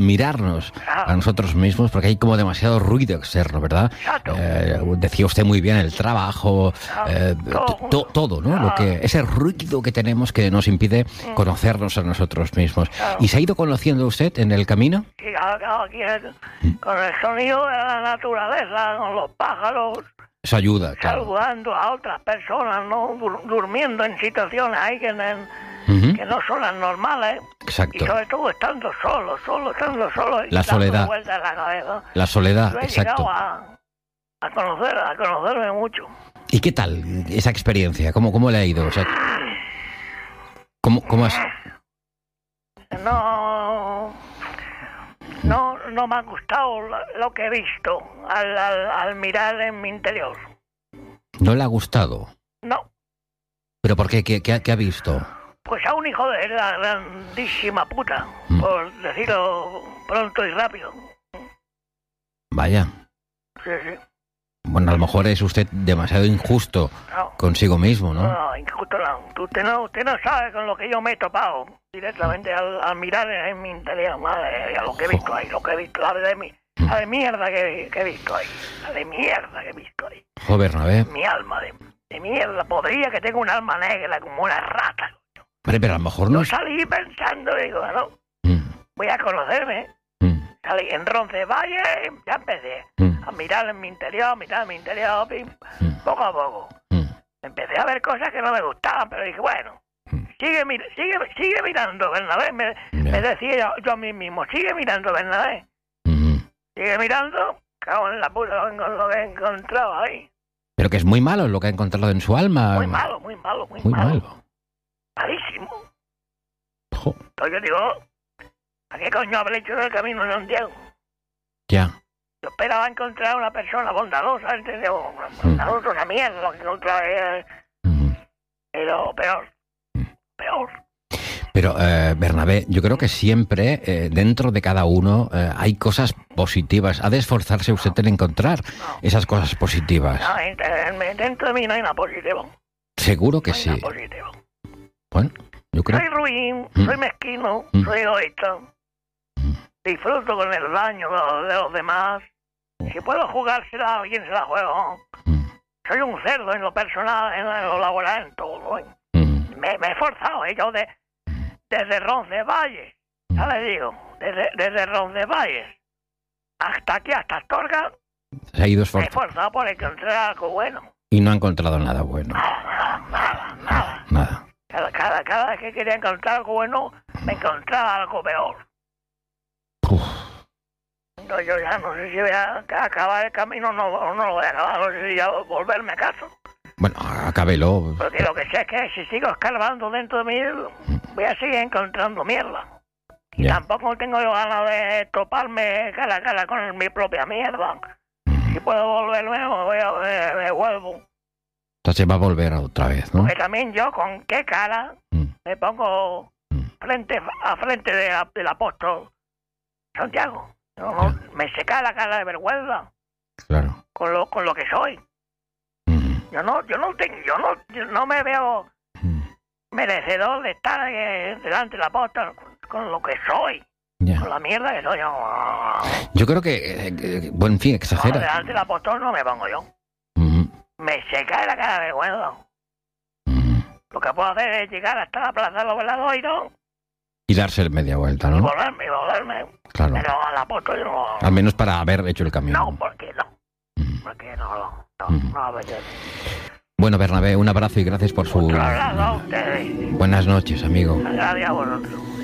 mirarnos a nosotros mismos, porque hay como demasiado ruido externo, ¿verdad? Decía usted muy bien, el trabajo, todo, ¿no? Lo que, ese ruido que tenemos que nos impide conocernos a nosotros mismos. ¿Y se ha ido conociendo usted en el camino? Sí, aquí con el sonido de la naturaleza, con los pájaros. Eso ayuda, claro. Saludando a otras personas, ¿no? Durmiendo en situaciones ahí que no son las normales. Exacto. Y sobre todo estando solo. La soledad. Vueltas en la cabeza. La soledad, Yo he exacto. llegado a conocerme mucho. ¿Y qué tal esa experiencia? ¿Cómo le ha ido? O sea, ¿cómo has...? No me ha gustado lo que he visto al mirar en mi interior. ¿No le ha gustado? No. ¿Pero por qué? ¿Qué ha visto? Pues a un hijo de la grandísima puta, por decirlo pronto y rápido. Vaya. Sí. Bueno, a lo mejor es usted demasiado injusto consigo mismo, ¿no? No, injusto no. Usted no sabe con lo que yo me he topado directamente al mirar en mi interior, madre, a lo que he visto ahí, la de mierda que he visto ahí, la de mierda que he visto ahí. Joder, Bernabé. Mi alma de mierda, podría que tenga un alma negra como una rata. Pero a lo mejor no... Yo salí pensando, digo, bueno, voy a conocerme. Salí en Roncesvalles, ya empecé a mirar en mi interior, poco a poco. Empecé a ver cosas que no me gustaban, pero dije, bueno, sigue mirando, Bernabé. Me decía yo a mí mismo, sigue mirando, Bernabé. Sigue mirando, cago en la puta con lo que he encontrado ahí. Pero que es muy malo lo que ha encontrado en su alma. Muy malo. Malísimo. Entonces yo digo, ¿a qué coño habré hecho en el camino? No entiendo. Ya. Yo esperaba encontrar una persona bondadosa, ¿entendés? Bondadosa, una mierda lo que encontré. Pero peor. Pero, Bernabé, yo creo que siempre dentro de cada uno hay cosas positivas. Ha de esforzarse usted en encontrar esas cosas positivas. No, dentro de mí no hay nada positivo. Seguro que no hay sí. Nada positivo. Bueno, yo creo... Soy ruin, soy mezquino, soy egoísta. Disfruto con el daño de los demás. Si puedo jugársela a alguien, se la juego. Soy un cerdo en lo personal, en lo laboral, en todo. Me he esforzado, yo desde Roncesvalles, ya le digo, desde Roncesvalles hasta aquí, hasta Astorga, se ha ido me he esforzando. esforzado por encontrar algo bueno. Y no ha encontrado nada bueno. Nada. Cada vez que quería encontrar algo bueno, me encontraba algo peor. Entonces yo ya no sé si voy a acabar el camino o no lo voy a acabar, no sé si ya volverme a casa. Bueno, acábelo. Porque lo que sé es que si sigo escarbando dentro de mí, voy a seguir encontrando mierda. Y tampoco tengo yo ganas de toparme cara a cara con mi propia mierda. Si puedo volverme, me vuelvo. Entonces va a volver otra vez, ¿no? Porque también yo, ¿con qué cara me pongo frente del apóstol Santiago? Me seca la cara de vergüenza. Claro. Con lo que soy. Yo no me veo merecedor de estar delante del apóstol con lo que soy. Con la mierda que soy. Yo creo que, bueno, en fin, exagera. Delante del apóstol no me pongo yo. Me seca la cara de vergüenza. Lo que puedo hacer es llegar hasta la plaza de los Veladoiros y darse media vuelta, ¿no? Y volverme. Claro. Pero al apóstol yo no... Al menos para haber hecho el camino. No, porque no. Porque no apetece. Bueno, Bernabé, un abrazo y gracias por su... Muchas gracias a ustedes. Buenas noches, amigo. Gracias a vosotros.